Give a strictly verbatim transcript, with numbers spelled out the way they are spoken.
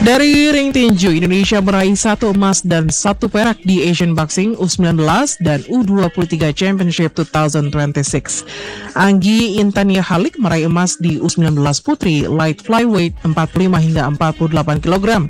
Dari ring tinju, Indonesia meraih satu emas dan satu perak di Asian Boxing U sembilan belas dan U dua puluh tiga Championship dua ribu dua puluh enam. Anggi Intania Halik meraih emas di U sembilan belas Putri Light Flyweight empat puluh lima hingga empat puluh delapan kilogram.